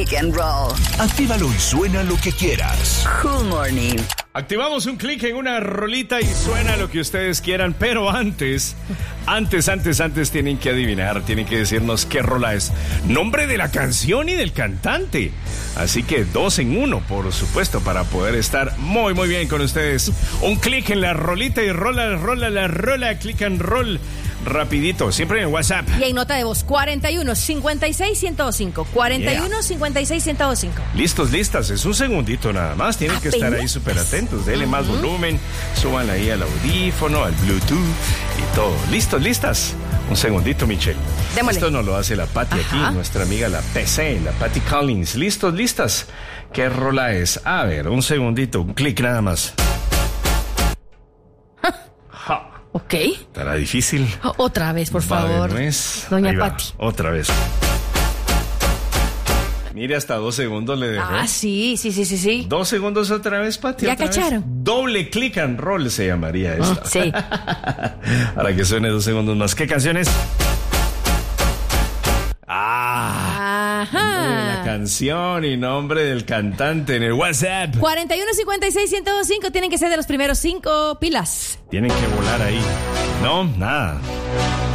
Click and Roll. Actívalo y suena lo que quieras. Cool Morning. Activamos un clic en una rolita y suena lo que ustedes quieran, pero antes tienen que adivinar, tienen que decirnos qué rola es. Nombre de la canción y del cantante. Así que 2 en 1, por supuesto, para poder estar muy bien con ustedes. Un clic en la rolita y rola, click and roll. Rapidito, siempre en WhatsApp. Y hay nota de voz 41 56 105. 41 56 105. Listos, listas, es un segundito nada más. Tienen que estar ahí súper atentos. Denle más volumen, suban ahí al audífono, al Bluetooth y todo. Listos, listas. Un segundito, Michelle. Démosle. Esto nos lo hace la Patty aquí, nuestra amiga la PC, la Patty Collins. Listos, listas. ¿Qué rola es? A ver, un segundito, un clic nada más. Ja. Ok. Estará difícil. Otra vez, por favor. Doña Ahí va, Patty. otra vez. Mire, hasta 2 segundos le dejó. Ah, sí. 2 segundos otra vez, Patty. ¿Ya otra cacharon? Vez. Doble click and roll se llamaría esto. Sí. Para que suene 2 segundos más. ¿Qué canción es? La canción y nombre del cantante en el WhatsApp. 41 56 105. Tienen que ser de los primeros 5 pilas. Tienen que volar ahí. No, nada.